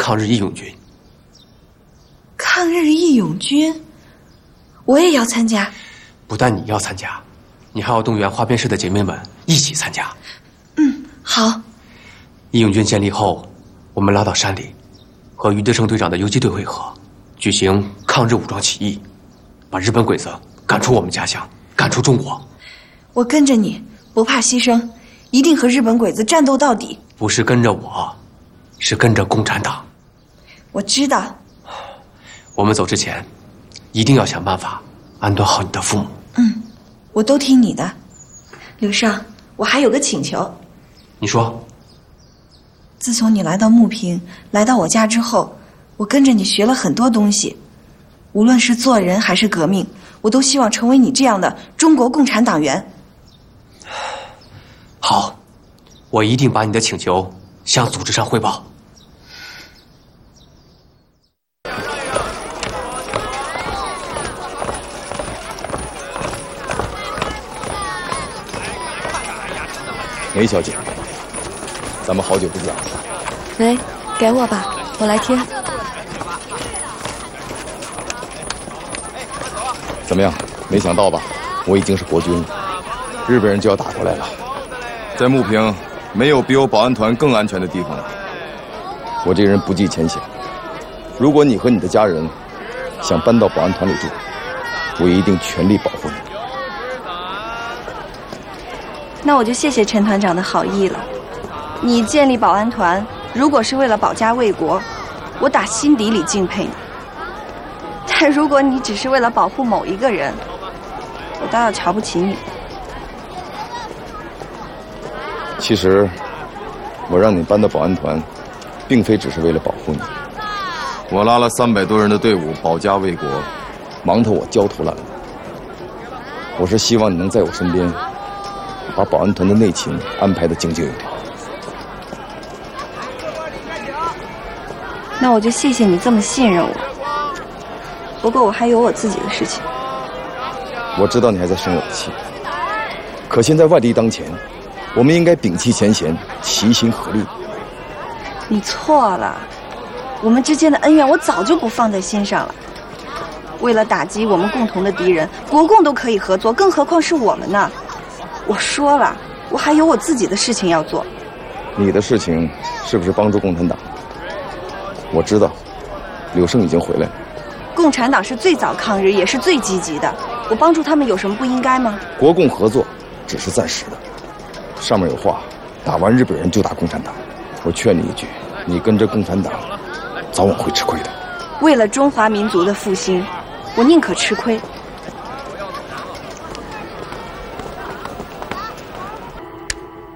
抗日义勇军。 抗日义勇军，我也要参加。 不但你要参加，你还要动员花边市的姐妹们一起参加。 嗯，好。 义勇军建立后，我们拉到山里，和余德胜队长的游击队会合，举行抗日武装起义，把日本鬼子赶出我们家乡，赶出中国。 我跟着你，不怕牺牲，一定和日本鬼子战斗到底。 不是跟着我，是跟着共产党。 我知道。 我们走之前，一定要想办法安顿好你的父母。 嗯，我都听你的。刘胜，我还有个请求。 你说。 自从你来到牟平，来到我家之后，我跟着你学了很多东西，无论是做人还是革命，我都希望成为你这样的中国共产党员。 好，我一定把你的请求向组织上汇报。 梅小姐，咱们好久不见。 喂，给我吧，我来贴。 怎么样？没想到吧？我已经是国军了，日本人就要打过来了。在牟平，没有比我保安团更安全的地方了。我这人不计前嫌，如果你和你的家人想搬到保安团里住，我一定全力保护你。 那我就谢谢陈团长的好意了。你建立保安团，如果是为了保家卫国，我打心底里敬佩你。但如果你只是为了保护某一个人，我倒要瞧不起你。 其实，我让你搬到保安团，并非只是为了保护你。我拉了300多人的队伍保家卫国，忙得我焦头烂额。我是希望你能在我身边，把保安团的内勤安排得井井有条。 那我就谢谢你这么信任我。不过我还有我自己的事情。 我知道你还在生我的气，可现在万敌当前，我们应该摒弃前嫌，齐心合力。 你错了，我们之间的恩怨我早就不放在心上了。为了打击我们共同的敌人，国共都可以合作，更何况是我们呢？我说了，我还有我自己的事情要做。 你的事情是不是帮助共产党？我知道，柳胜已经回来了。 共产党是最早抗日，也是最积极的。我帮助他们有什么不应该吗？ 国共合作只是暂时的，上面有话，打完日本人就打共产党。我劝你一句，你跟着共产党，早晚会吃亏的。 为了中华民族的复兴，我宁可吃亏，